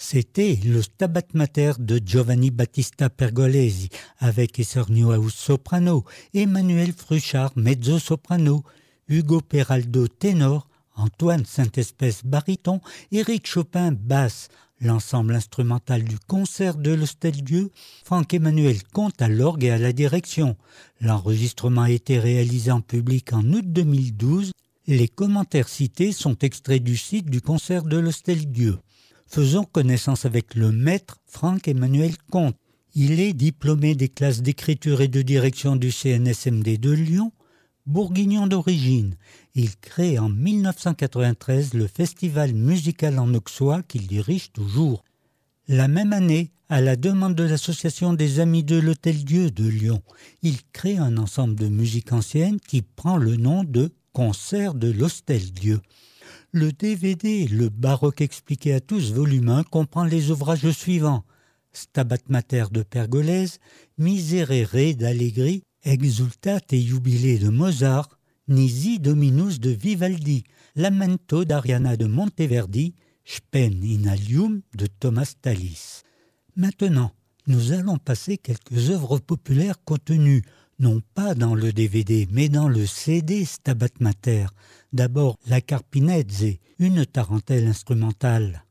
C'était le Stabat Mater de Giovanni Battista Pergolesi avec Esser Newhouse soprano, Emmanuel Fruchard mezzo-soprano, Hugo Peraldo ténor, Antoine Saint-Espèce baryton, Éric Chopin basse, l'ensemble instrumental du concert de l'Hostel-Dieu, Franck-Emmanuel Comte à l'orgue et à la direction. L'enregistrement a été réalisé en public en août 2012. Les commentaires cités sont extraits du site du concert de l'Hostel-Dieu. Faisons connaissance avec le maître Franck-Emmanuel Comte. Il est diplômé des classes d'écriture et de direction du CNSMD de Lyon, bourguignon d'origine. Il crée en 1993 le festival musical en auxois qu'il dirige toujours. La même année, à la demande de l'association des Amis de l'Hôtel-Dieu de Lyon, il crée un ensemble de musique ancienne qui prend le nom de Concert de l'Hostel-Dieu. Le DVD, le baroque expliqué à tous, volume 1, comprend les ouvrages suivants: Stabat Mater de Pergolèse, Miserere d'Allegri, Exultate Jubilé de Mozart, Nisi Dominus de Vivaldi, Lamento d'Ariana de Monteverdi, Spen in Alium de Thomas Tallis. Maintenant, nous allons passer quelques œuvres populaires contenues, non pas dans le DVD, mais dans le CD Stabat Mater. D'abord, la Carpinezze, une tarentelle instrumentale.